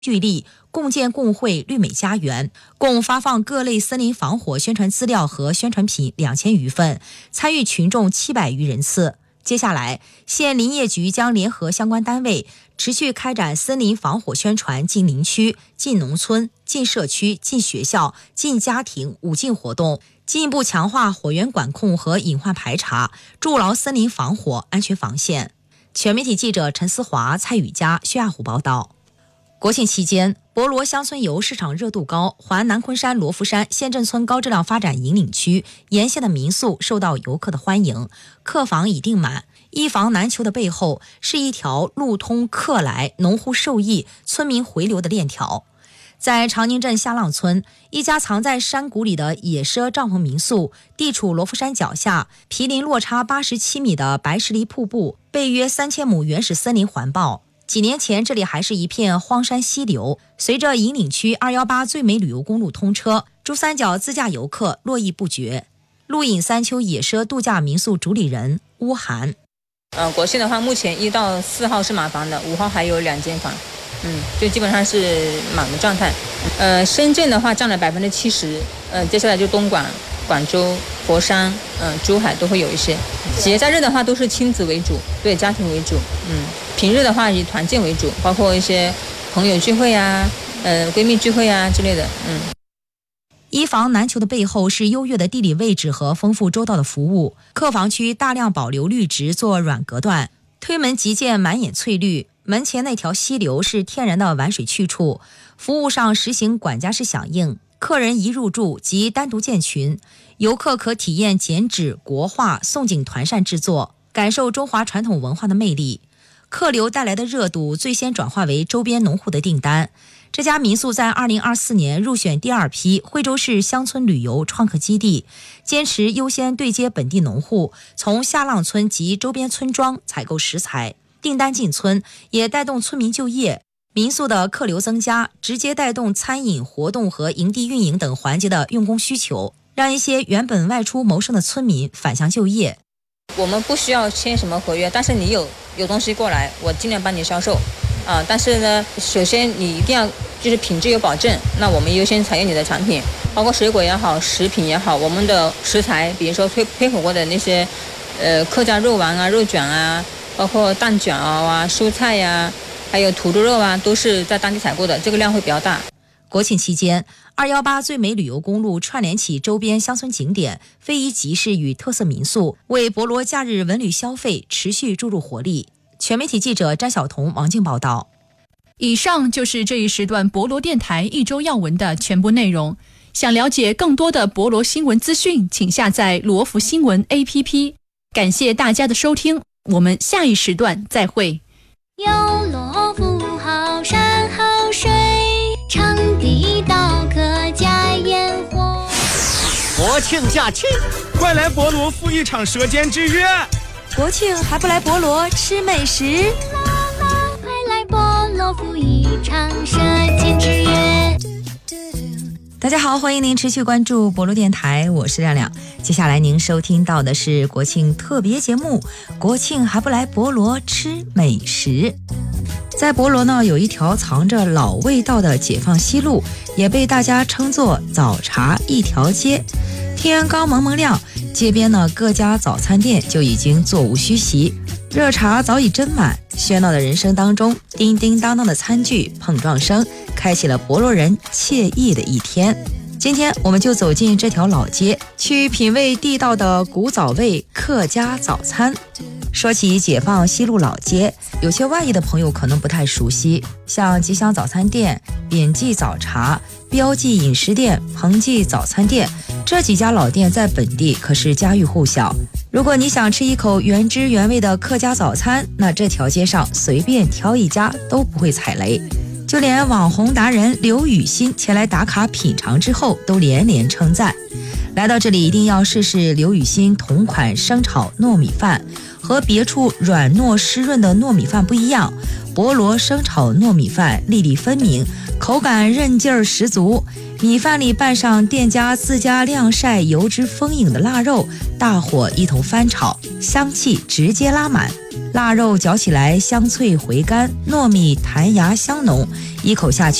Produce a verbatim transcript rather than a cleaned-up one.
聚力共建共绘绿美家园，共发放各类森林防火宣传资料和宣传品两千余份，参与群众七百余人次。接下来，县林业局将联合相关单位，持续开展森林防火宣传进林区、进农村、进社区、进学校、进家庭五进活动，进一步强化火源管控和隐患排查，筑牢森林防火安全防线。全媒体记者陈思华、蔡宇佳、薛亚虎报道。国庆期间，博罗乡村游市场热度高，环南昆山罗浮山县镇村高质量发展引领区沿线的民宿受到游客的欢迎，客房已订满。一房难求的背后，是一条路通客来、农户受益、村民回流的链条。在长宁镇下浪村，一家藏在山谷里的野奢帐篷民宿，地处罗浮山脚下，毗邻落差八十七米的白石梨瀑布，被约三千亩原始森林环抱。几年前，这里还是一片荒山溪流。随着引领区二一八最美旅游公路通车，珠三角自驾游客络绎不绝。鹿隐三丘野奢度假民宿主理人乌涵， 呃，国庆的话，目前一到四号是满房的，五号还有两间房，嗯，就基本上是满的状态。呃，深圳的话占了百分之七十，呃，接下来就东莞、广州、佛山、嗯、呃、珠海都会有一些。节假日的话都是亲子为主，对家庭为主，嗯。平日的话以团建为主，包括一些朋友聚会啊、呃闺蜜聚会啊之类的。嗯， 一房难求的背后是优越的地理位置和丰富周到的服务。客房区大量保留绿植做软隔断，推门即见满眼翠绿。门前那条溪流是天然的玩水去处。服务上实行管家式响应，客人一入住即单独建群，游客可体验剪纸、国画、宋锦团扇制作，感受中华传统文化的魅力。客流带来的热度最先转化为周边农户的订单。这家民宿在二零二四年入选第二批惠州市乡村旅游创客基地，坚持优先对接本地农户，从下浪村及周边村庄采购食材，订单进村，也带动村民就业。民宿的客流增加，直接带动餐饮活动和营地运营等环节的用工需求，让一些原本外出谋生的村民返乡就业。 我们不需要签什么合约，但是你有有东西过来，我尽量帮你销售啊。但是呢，首先你一定要就是品质有保证，那我们优先采用你的产品，包括水果也好，食品也好，我们的食材，比如说推推火锅的那些呃客家肉丸啊、肉卷啊，包括蛋卷啊、蔬菜呀、啊，还有土猪肉啊，都是在当地采购的，这个量会比较大。 国庆期间，二一八最美旅游公路串联起周边乡村景点、非遗集市与特色民宿，为博罗假日文旅消费持续注入活力。全媒体记者詹晓彤、王静报道。 以上就是这一时段博罗电台一周要闻的全部内容。想了解更多的博罗新闻资讯，请下载罗浮新闻 A P P。感谢大家的收听，我们下一时段再会。 有罗浮好山好水，场地到客家烟火。 国庆假期，快来博罗赴一场舌尖之约。 国庆还不来博罗吃美食？ 啦啦，快来博罗赴一场舌尖之约。 大家好，欢迎您持续关注博罗电台，我是亮亮。接下来您收听到的是国庆特别节目，国庆还不来博罗吃美食。在博罗呢，有一条藏着老味道的解放西路，也被大家称作早茶一条街。天刚蒙蒙亮，街边呢各家早餐店就已经座无虚席，热茶早已斟满。喧闹的人生当中，叮叮当当的餐具碰撞声，开启了博罗人惬意的一天。今天我们就走进这条老街，去品味地道的古早味客家早餐。说起解放西路老街，有些外地的朋友可能不太熟悉，像吉祥早餐店、扁记早茶、标记饮食店、彭记早餐店，这几家老店在本地可是家喻户晓。如果你想吃一口原汁原味的客家早餐，那这条街上随便挑一家都不会踩雷。就连网红达人刘雨欣前来打卡品尝之后，都连连称赞。来到这里一定要试试刘雨欣同款生炒糯米饭。和别处软糯湿润的糯米饭不一样，博罗生炒糯米饭粒粒分明，口感韧劲儿十足。米饭里拌上店家自家晾晒油脂丰盈的腊肉，大火一同翻炒，香气直接拉满。 腊肉嚼起来香脆回甘，糯米弹牙香浓，一口下去